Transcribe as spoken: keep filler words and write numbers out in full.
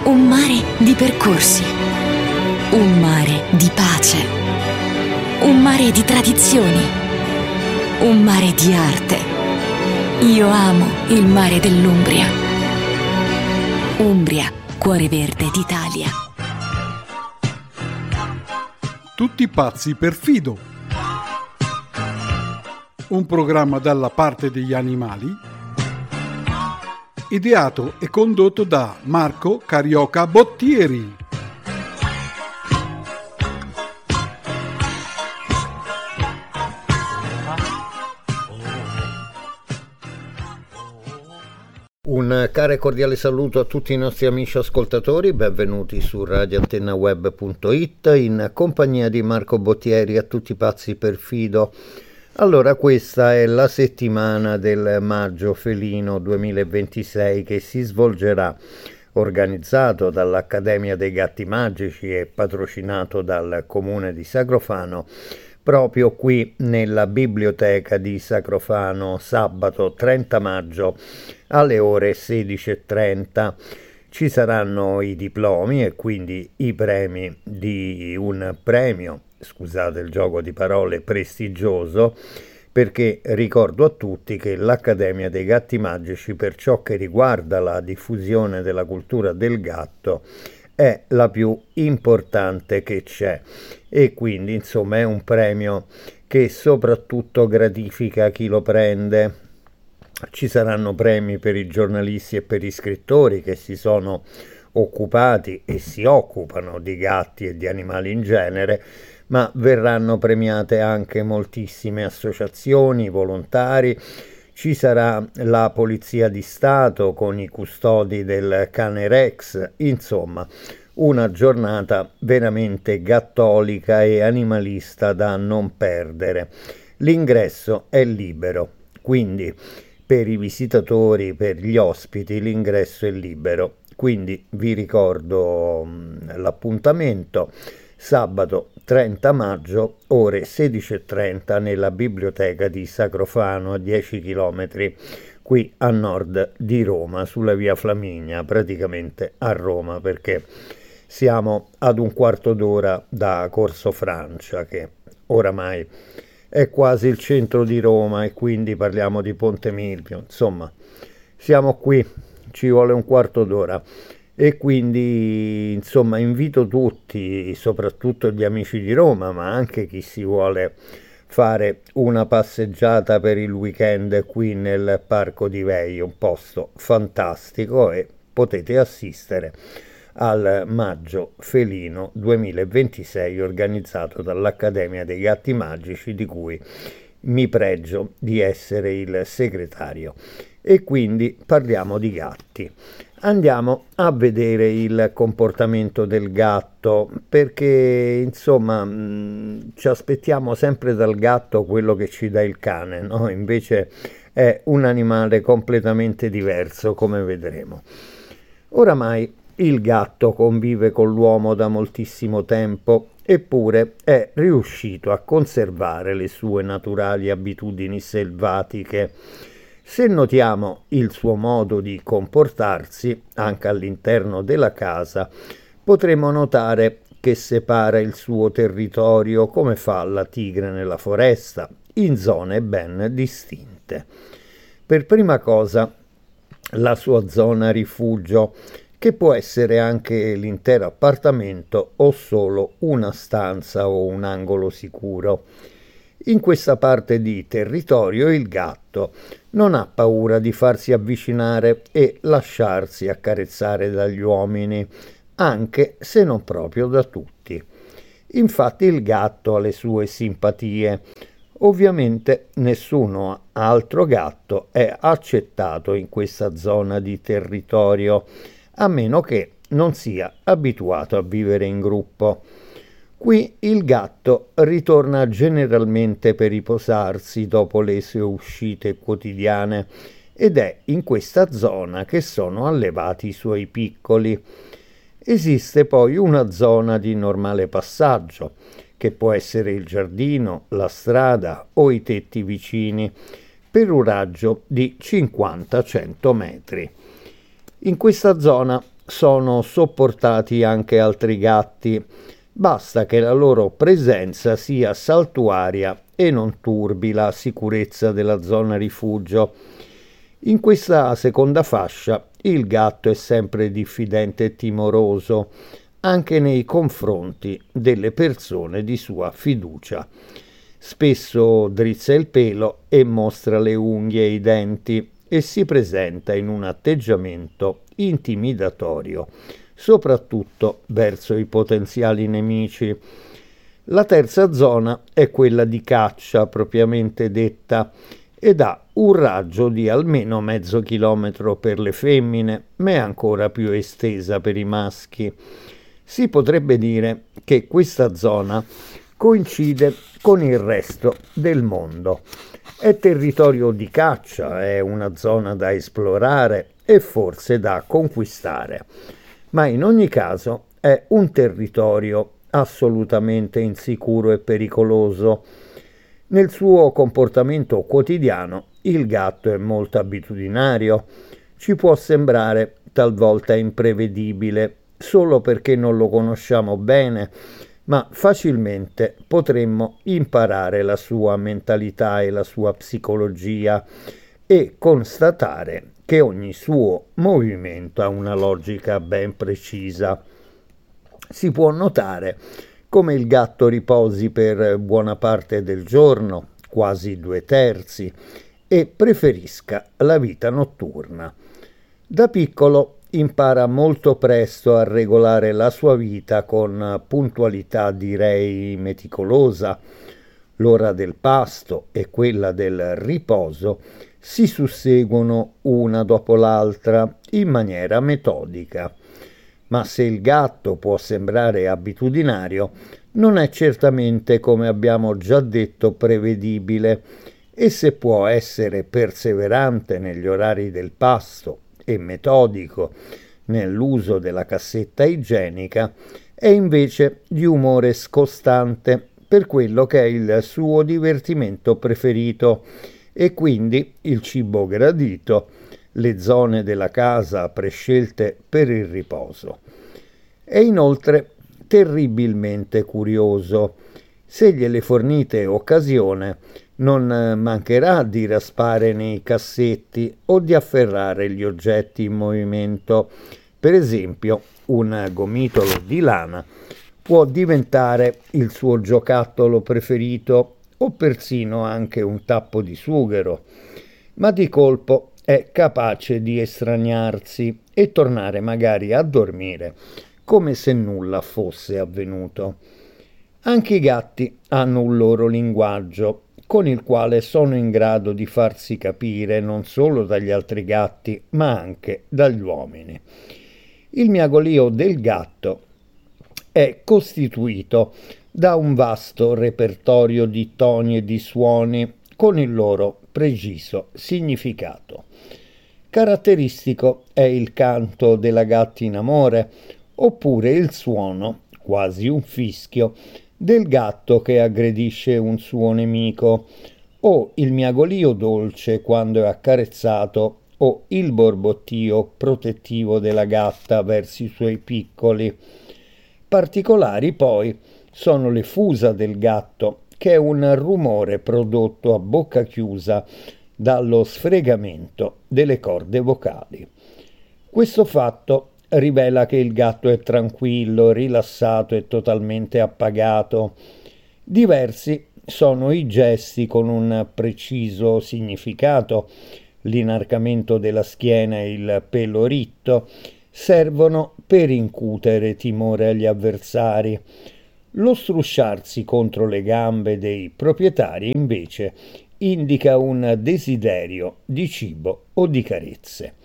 Un mare di percorsi, un mare di pace, un mare di tradizioni, un mare di arte. Io amo il mare dell'Umbria. Umbria, cuore verde d'Italia. Tutti pazzi per Fido. Un programma dalla parte degli animali, ideato e condotto da Marco Carioca Bottieri. Un caro e cordiale saluto a tutti i nostri amici ascoltatori, benvenuti su radio antenna web punto it in compagnia di Marco Bottieri, a tutti pazzi per Fido. Allora, questa è la settimana del Maggio Felino duemilaventisei che si svolgerà, organizzato dall'Accademia dei Gatti Magici e patrocinato dal Comune di Sacrofano, proprio qui nella biblioteca di Sacrofano, sabato trenta maggio alle ore sedici e trenta. Ci saranno i diplomi e quindi i premi di un premio, scusate il gioco di parole, prestigioso, perché ricordo a tutti che l'Accademia dei Gatti Magici, per ciò che riguarda la diffusione della cultura del gatto, è la più importante che c'è e quindi insomma è un premio che soprattutto gratifica chi lo prende. Ci saranno premi per i giornalisti e per gli scrittori che si sono occupati e si occupano di gatti e di animali in genere, ma verranno premiate anche moltissime associazioni, volontari. Ci sarà la Polizia di Stato con i custodi del cane Rex, insomma una giornata veramente gattolica e animalista da non perdere. L'ingresso è libero, quindi per i visitatori, per gli ospiti, l'ingresso è libero. Quindi vi ricordo mh, l'appuntamento sabato trenta maggio, ore sedici e trenta, nella biblioteca di Sacrofano, a dieci chilometri qui a nord di Roma, sulla via Flaminia, praticamente a Roma, perché siamo ad un quarto d'ora da Corso Francia, che oramai è quasi il centro di Roma, e quindi parliamo di Ponte Milvio. Insomma, siamo qui, ci vuole un quarto d'ora. E quindi insomma invito tutti, soprattutto gli amici di Roma, ma anche chi si vuole fare una passeggiata per il weekend qui nel Parco di Veii, un posto fantastico, e potete assistere al Maggio Felino duemilaventisei organizzato dall'Accademia dei Gatti Magici, di cui mi pregio di essere il segretario. E quindi parliamo di gatti. Andiamo a vedere il comportamento del gatto, perché insomma mh, ci aspettiamo sempre dal gatto quello che ci dà il cane, no? Invece è un animale completamente diverso, come vedremo. Oramai il gatto convive con l'uomo da moltissimo tempo, eppure è riuscito a conservare le sue naturali abitudini selvatiche. Se notiamo il suo modo di comportarsi anche all'interno della casa, potremo notare che separa il suo territorio, come fa la tigre nella foresta, in zone ben distinte. Per prima cosa, la sua zona rifugio, che può essere anche l'intero appartamento o solo una stanza o un angolo sicuro. In questa parte di territorio il gatto non ha paura di farsi avvicinare e lasciarsi accarezzare dagli uomini, anche se non proprio da tutti. Infatti il gatto ha le sue simpatie. Ovviamente nessuno altro gatto è accettato in questa zona di territorio, a meno che non sia abituato a vivere in gruppo. Qui il gatto ritorna generalmente per riposarsi dopo le sue uscite quotidiane, ed è in questa zona che sono allevati i suoi piccoli. Esiste poi una zona di normale passaggio, che può essere il giardino, la strada o i tetti vicini, per un raggio di cinquanta cento metri. In questa zona sono sopportati anche altri gatti, basta che la loro presenza sia saltuaria e non turbi la sicurezza della zona rifugio. In questa seconda fascia il gatto è sempre diffidente e timoroso, anche nei confronti delle persone di sua fiducia. Spesso drizza il pelo e mostra le unghie e i denti e si presenta in un atteggiamento intimidatorio, soprattutto verso i potenziali nemici. La terza zona è quella di caccia propriamente detta ed ha un raggio di almeno mezzo chilometro per le femmine, ma è ancora più estesa per i maschi. Si potrebbe dire che questa zona coincide con il resto del mondo. È territorio di caccia, è una zona da esplorare e forse da conquistare, ma in ogni caso è un territorio assolutamente insicuro e pericoloso. Nel suo comportamento quotidiano il gatto è molto abitudinario, ci può sembrare talvolta imprevedibile solo perché non lo conosciamo bene, ma facilmente potremmo imparare la sua mentalità e la sua psicologia e constatare che ogni suo movimento ha una logica ben precisa. Si può notare come il gatto riposi per buona parte del giorno, quasi due terzi, e preferisca la vita notturna. Da piccolo impara molto presto a regolare la sua vita con puntualità, direi meticolosa. L'ora del pasto e quella del riposo si susseguono una dopo l'altra in maniera metodica. Ma se il gatto può sembrare abitudinario, non è certamente, come abbiamo già detto, prevedibile, e se può essere perseverante negli orari del pasto e metodico nell'uso della cassetta igienica, è invece di umore scostante per quello che è il suo divertimento preferito e quindi il cibo gradito, le zone della casa prescelte per il riposo. È inoltre terribilmente curioso. Se gliele fornite occasione, non mancherà di raspare nei cassetti o di afferrare gli oggetti in movimento. Per esempio, un gomitolo di lana può diventare il suo giocattolo preferito o persino anche un tappo di sughero, ma di colpo è capace di estraniarsi e tornare magari a dormire come se nulla fosse avvenuto. Anche i gatti hanno un loro linguaggio con il quale sono in grado di farsi capire non solo dagli altri gatti, ma anche dagli uomini. Il miagolio del gatto è costituito da un vasto repertorio di toni e di suoni con il loro preciso significato. Caratteristico è il canto della gatta in amore, oppure il suono, quasi un fischio, del gatto che aggredisce un suo nemico, o il miagolio dolce quando è accarezzato, o il borbottio protettivo della gatta verso i suoi piccoli. Particolari poi sono le fusa del gatto, che è un rumore prodotto a bocca chiusa dallo sfregamento delle corde vocali. Questo fatto rivela che il gatto è tranquillo, rilassato e totalmente appagato. Diversi sono i gesti con un preciso significato. L'inarcamento della schiena e il pelo ritto servono per incutere timore agli avversari. Lo strusciarsi contro le gambe dei proprietari invece indica un desiderio di cibo o di carezze.